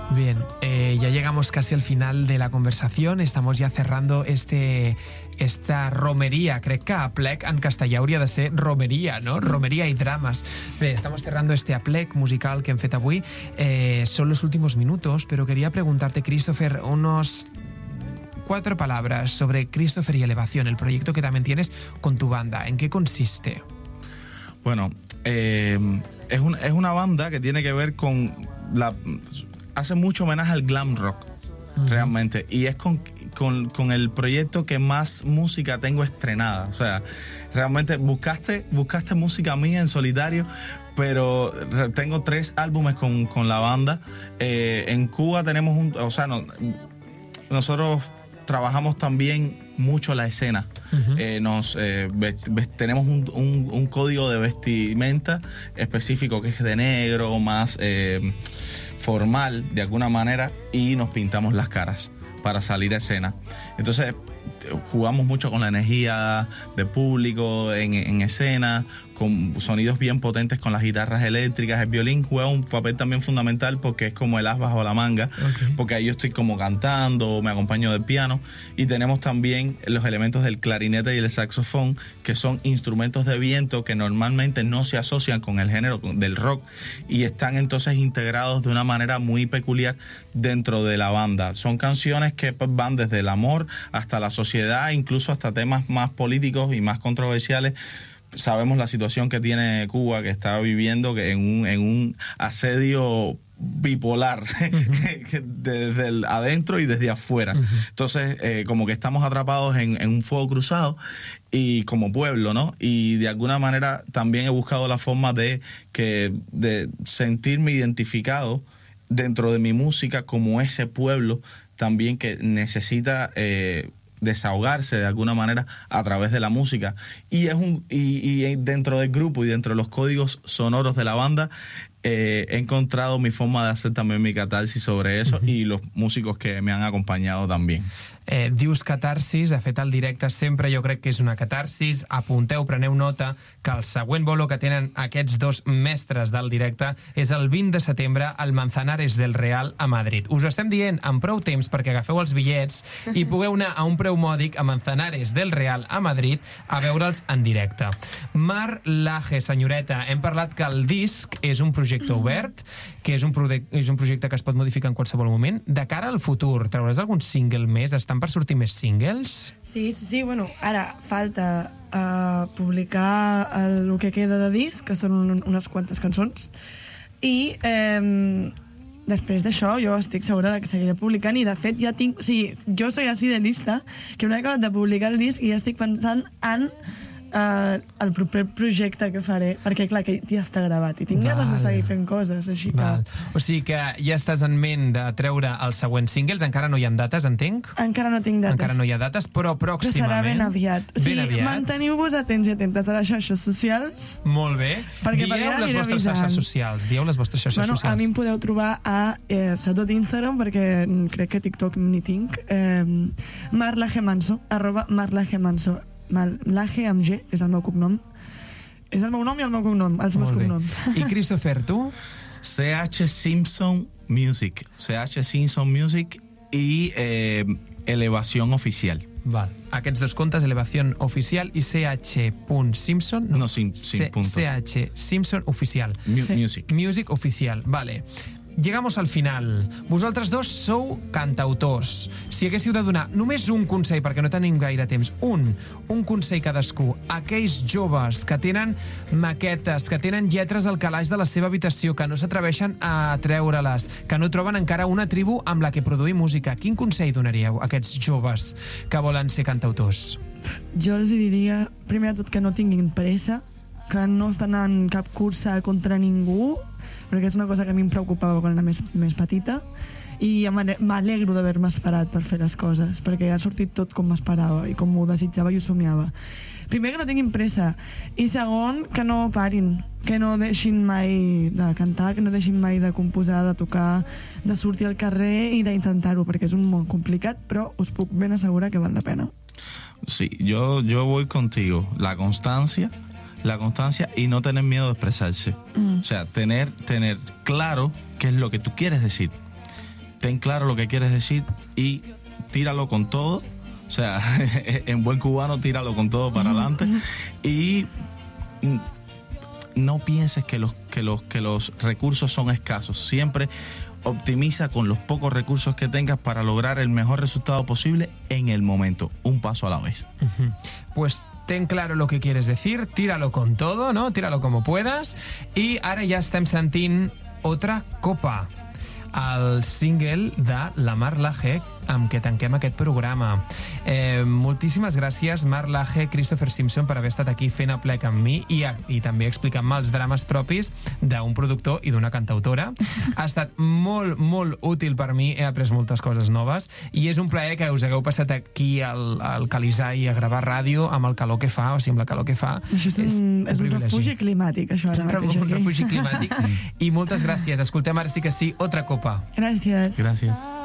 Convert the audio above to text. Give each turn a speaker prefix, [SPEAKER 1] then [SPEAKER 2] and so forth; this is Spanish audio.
[SPEAKER 1] Bien, ya llegamos casi al final de la conversación. Estamos ya cerrando esta romería. Crec que aplec en castellà hauria de ser romería, ¿no? Romería y dramas. Bé, estamos cerrando este aplec musical que hem fet avui. Son los últimos minutos, pero quería preguntarte, Christopher, unos 4 palabras sobre Christopher y Elevación, el proyecto que también tienes con tu banda. ¿En qué consiste?
[SPEAKER 2] Bueno, es una banda que tiene que ver con hace mucho homenaje al glam rock, realmente, y es con el proyecto que más música tengo estrenada. O sea, realmente buscaste música mía en solitario, pero tengo 3 álbumes con la banda. En Cuba tenemos nosotros trabajamos también mucho la escena. Tenemos un código de vestimenta específico que es de negro, más formal de alguna manera, y nos pintamos las caras para salir a escena. Entonces jugamos mucho con la energía de público en escena, con sonidos bien potentes con las guitarras eléctricas. El violín juega un papel también fundamental porque es como el as bajo la manga, porque ahí yo estoy como cantando, me acompaño del piano, y tenemos también los elementos del clarinete y el saxofón, que son instrumentos de viento que normalmente no se asocian con el género del rock y están entonces integrados de una manera muy peculiar dentro de la banda. Son canciones que van desde el amor hasta la sociedad, incluso hasta temas más políticos y más controversiales. Sabemos la situación que tiene Cuba, que está viviendo que en un asedio bipolar, desde el adentro y desde afuera. Entonces, como que estamos atrapados en un fuego cruzado, y como pueblo, ¿no? Y de alguna manera también he buscado la forma de sentirme identificado dentro de mi música como ese pueblo también que necesita desahogarse de alguna manera a través de la música, y dentro del grupo y dentro de los códigos sonoros de la banda he encontrado mi forma de hacer también mi catarsis sobre eso, y los músicos que me han acompañado también.
[SPEAKER 1] Dius catarsis, de fet el directe sempre jo crec que és una catarsis. Apunteu, preneu nota que el següent bolo que tenen aquests 2 mestres del directe és el 20 de setembre al Manzanares del Real a Madrid. Us ho estem dient amb prou temps perquè agafeu els bitllets i pugueu anar a un preu mòdic a Manzanares del Real a Madrid a veure'ls en directe. Mar Laje, senyoreta, hem parlat que el disc és un projecte obert, que és un projecte que es pot modificar en qualsevol moment. De cara al futur, trauràs algun single més? Estan per sortir més singles?
[SPEAKER 3] Sí, bueno, ara falta publicar el que queda de disc, que són unes quantes cançons, i després d'això jo estic segura que seguiré publicant, i de fet ja tinc... O sigui, jo soy así de lista, que m'he acabat de publicar el disc i ja estic pensant en el proper projecte que faré, perquè clar, que ja està gravat i tinc ganes de seguir fent coses, així que...
[SPEAKER 1] O sigui que ja estàs en ment de treure els següents singles. Encara no hi ha dates, entenc?
[SPEAKER 3] Encara no tinc dates.
[SPEAKER 1] Encara no hi ha dates, però pròximament.
[SPEAKER 3] Però serà ben aviat. O sigui, manteniu-vos atents i atentes a les xarxes socials.
[SPEAKER 1] Molt bé. Dieu les vostres xarxes socials.
[SPEAKER 3] Bueno, a mi em podeu trobar sobretot Instagram, perquè crec que TikTok ni tinc. @marlagemanso. Laje amb G, és el meu cognom. És el meu nom i el meu cognom, els meus cognoms.
[SPEAKER 1] I Christopher, tu?
[SPEAKER 2] CH Simpson Music. CH Simpson Music i Elevación Oficial.
[SPEAKER 1] Val. Aquests 2 comptes, Elevación Oficial i ch.simpson.
[SPEAKER 2] No, sin punto.
[SPEAKER 1] CH Simpson Oficial.
[SPEAKER 2] Music
[SPEAKER 1] Oficial, vale. Llegamos al final. Vosaltres 2 sou cantautors. Si haguéssiu de donar només un consell, perquè no tenim gaire temps, un consell cadascú, a aquells joves que tenen maquetes, que tenen lletres al calaix de la seva habitació, que no s'atreveixen a treure-les, que no troben encara una tribu amb la que produir música, quin consell donaríeu a aquests joves que volen ser cantautors?
[SPEAKER 3] Jo els diria, primer de tot, que no tinguin pressa, que no estan en cap cursa contra ningú, perquè és una cosa que a mi em preocupava quan era més petita, i m'alegro d'haver-me esperat per fer les coses, perquè ha sortit tot com m'esperava i com ho desitjava i ho somiava. Primer, que no tinguin pressa, i segon, que no parin, que no deixin mai de cantar, que no deixin mai de composar, de tocar, de sortir al carrer i d'intentar-ho, perquè és un món complicat, però us puc ben assegurar que val la pena.
[SPEAKER 2] Sí, yo voy contigo. La constancia y no tener miedo de expresarse. O sea, tener claro qué es lo que tú quieres decir. ten claro lo que quieres decir y tíralo con todo. O sea, en buen cubano, tíralo con todo para adelante. Y no pienses que los recursos son escasos. Siempre optimiza con los pocos recursos que tengas para lograr el mejor resultado posible en el momento, un paso a la vez.
[SPEAKER 1] Pues ten claro lo que quieres decir, tíralo con todo, no? Tíralo como puedas. I ara ja estem sentint Otra Copa, el single de la Mar Laje amb què tanquem aquest programa. Moltíssimes gràcies, Mar Laje, Christopher Simpson, per haver estat aquí fent aplec amb mi i també explicant-me els drames propis d'un productor i d'una cantautora. Ha estat molt, molt útil per mi, he après moltes coses noves i és un plaer que us hagueu passat aquí al Calisai a gravar ràdio amb el calor que fa, o sigui, amb la calor que fa.
[SPEAKER 3] Això és un refugi climàtic, això ara mateix.
[SPEAKER 1] Un refugi climàtic. I moltes gràcies. Escoltem ara sí que sí, Otra Copa.
[SPEAKER 3] Gràcies.
[SPEAKER 2] Gràcies.